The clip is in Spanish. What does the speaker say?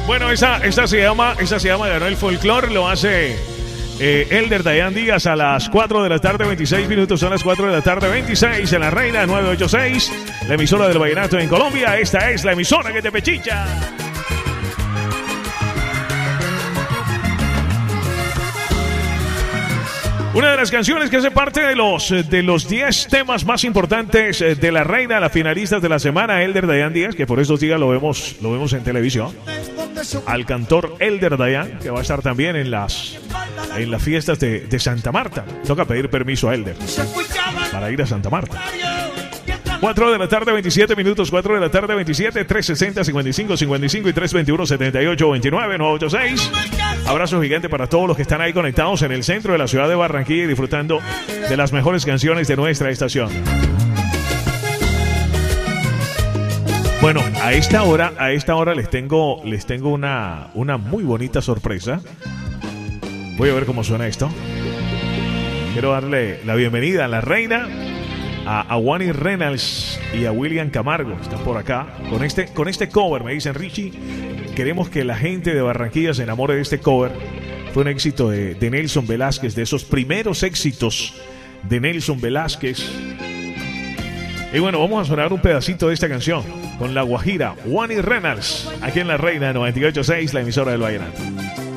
Bueno, esa se llama Ganó el Folclor. Lo hace Elder Dayan Díaz a las 4 de la tarde, 26 minutos. Son las 4 de la tarde, 26 en La Reina 986, la emisora del vallenato en Colombia. Esta es la emisora que te pechicha. Una de las canciones que hace parte de los 10 temas más importantes de La Reina, las finalistas de la semana, Elder Dayan Díaz, que por estos días lo vemos en televisión. Al cantor Elder Dayan, que va a estar también en las fiestas de Santa Marta. Toca pedir permiso a Elder para ir a Santa Marta. 4 de la tarde, 27 minutos, 4 de la tarde, 27, 360, 55, 55 y 321, 78, 29, 986. Abrazo gigante para todos los que están ahí conectados en el centro de la ciudad de Barranquilla y disfrutando de las mejores canciones de nuestra estación. Bueno, a esta hora les tengo una muy bonita sorpresa. Voy a ver cómo suena esto. Quiero darle la bienvenida a La Reina, a Wani Reynolds y a William Camargo. Están por acá con este cover. Me dicen: Richie, queremos que la gente de Barranquilla se enamore de este cover. Fue un éxito de Nelson Velázquez, de esos primeros éxitos de Nelson Velázquez. Y bueno, vamos a sonar un pedacito de esta canción con La Guajira, Wani Reynolds, aquí en La Reina 98.6, la emisora del vallenato.